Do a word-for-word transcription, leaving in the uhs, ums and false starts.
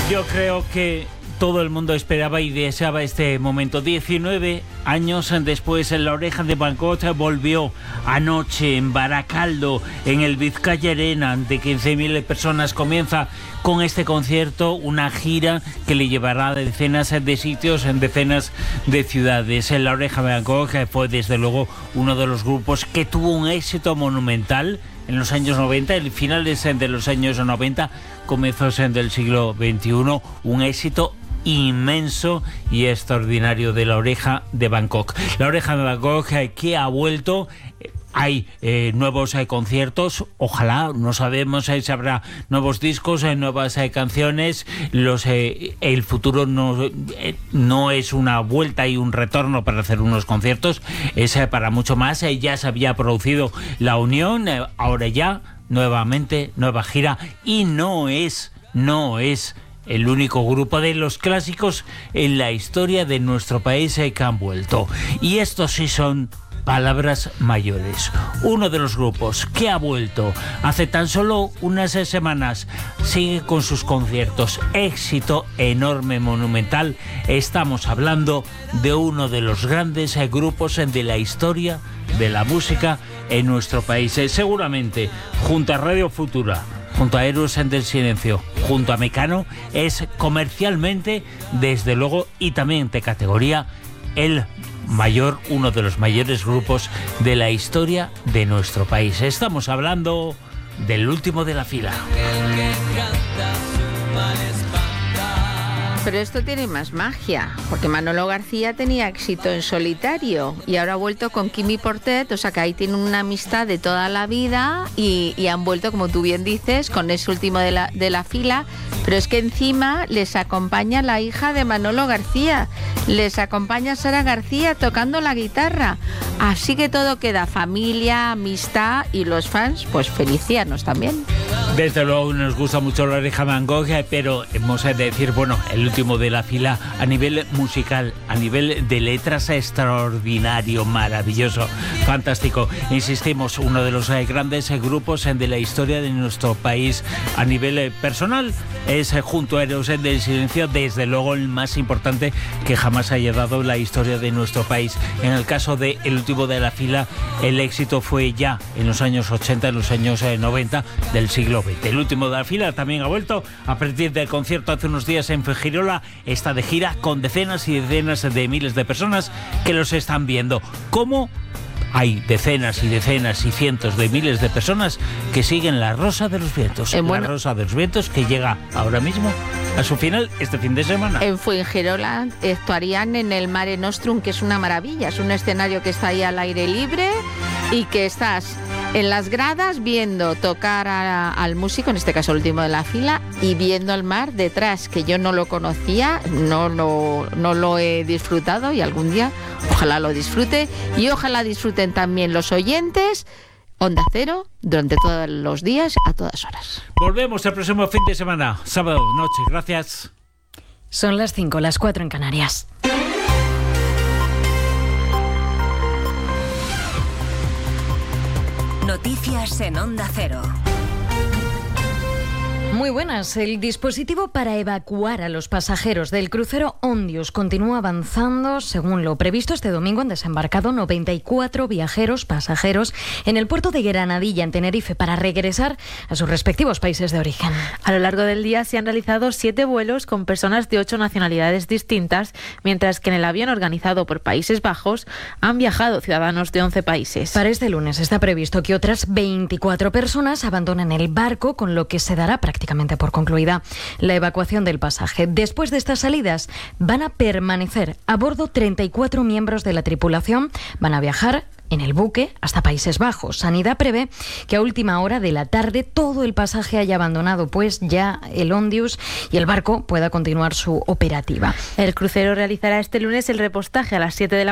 Yo creo que todo el mundo esperaba y deseaba este momento. diecinueve años después, La Oreja de Van Gogh volvió anoche en Baracaldo, en el Vizcaya Arena, ante quince mil personas. Comienza con este concierto una gira que le llevará a decenas de sitios en decenas de ciudades. La Oreja de Van Gogh fue desde luego uno de los grupos que tuvo un éxito monumental en los años noventa, en finales de los años noventa, comienzos del siglo veintiuno, un éxito inmenso y extraordinario de La Oreja de Van Gogh. La Oreja de Van Gogh eh, que ha vuelto. Hay eh, nuevos eh, conciertos, ojalá, no sabemos eh, si habrá nuevos discos, eh, nuevas eh, canciones. Los, eh, el futuro no, eh, no es una vuelta y un retorno para hacer unos conciertos, es eh, para mucho más. Eh, ya se había producido la unión, eh, ahora ya, nuevamente, nueva gira, y no es, no es el único grupo de los clásicos en la historia de nuestro país eh, que han vuelto. Y estos sí son palabras mayores. Uno de los grupos que ha vuelto hace tan solo unas semanas, sigue con sus conciertos, éxito enorme, monumental. Estamos hablando de uno de los grandes grupos de la historia de la música en nuestro país. Seguramente, junto a Radio Futura, junto a Héroes del Silencio, junto a Mecano, es comercialmente, desde luego, y también de categoría, el mayor, uno de los mayores grupos de la historia de nuestro país. Estamos hablando del último de la fila. Pero esto tiene más magia, porque Manolo García tenía éxito en solitario y ahora ha vuelto con Quimi Portet, o sea que ahí tienen una amistad de toda la vida y, y han vuelto, como tú bien dices, con ese último de la, de la fila, pero es que encima les acompaña la hija de Manolo García, les acompaña Sara García tocando la guitarra, así que todo queda familia, amistad y los fans, pues felicianos también. Desde luego nos gusta mucho La Oreja de Van Gogh, pero hemos de decir, bueno, el último de la fila a nivel musical, a nivel de letras, extraordinario, maravilloso, fantástico. Insistimos, uno de los eh, grandes eh, grupos eh, de la historia de nuestro país a nivel eh, personal. Es eh, junto a Héroes del Silencio, desde luego el más importante que jamás haya dado la historia de nuestro país. En el caso de el último de la fila, el éxito fue ya en los años ochenta, en los años eh, noventa del siglo veinte. El último de la fila también ha vuelto a partir del concierto hace unos días en Fuengirola. Está de gira con decenas y decenas de miles de personas que los están viendo. ¿Cómo? Hay decenas y decenas y cientos de miles de personas que siguen La Rosa de los Vientos. Eh, bueno, La Rosa de los Vientos, que llega ahora mismo a su final este fin de semana. En Fuengirola actuarían en el Mare Nostrum, que es una maravilla. Es un escenario que está ahí al aire libre y que estás en las gradas viendo tocar a, al músico, en este caso el último de la fila, y viendo el mar detrás, que yo no lo conocía, no lo, no lo he disfrutado y algún día ojalá lo disfrute y ojalá disfruten también los oyentes. Onda Cero, durante todos los días, a todas horas. Volvemos el próximo fin de semana, sábado noche. Gracias. Son las cinco, las cuatro en Canarias. Noticias en Onda Cero. Muy buenas. El dispositivo para evacuar a los pasajeros del crucero Ondius continúa avanzando. Según lo previsto, este domingo han desembarcado noventa y cuatro viajeros, pasajeros, en el puerto de Granadilla, en Tenerife, para regresar a sus respectivos países de origen. A lo largo del día se han realizado siete vuelos con personas de ocho nacionalidades distintas, mientras que en el avión organizado por Países Bajos han viajado ciudadanos de once países. Para este lunes está previsto que otras veinticuatro personas abandonen el barco, con lo que se dará prácticamente por concluida la evacuación del pasaje. Después de estas salidas van a permanecer a bordo treinta y cuatro miembros de la tripulación. Van a viajar en el buque hasta Países Bajos. Sanidad prevé que a última hora de la tarde todo el pasaje haya abandonado pues ya el Ondius y el barco pueda continuar su operativa. El crucero realizará este lunes el repostaje a las siete de la